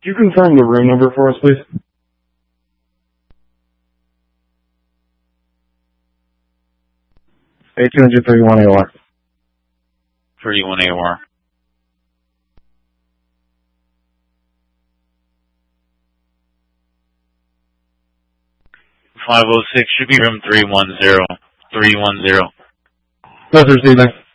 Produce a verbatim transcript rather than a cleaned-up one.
you confirm the room number for us, please? eighteen thirty-one A O R. thirty-one A O R. five oh six should be room three one zero. three one zero. That's received, thanks.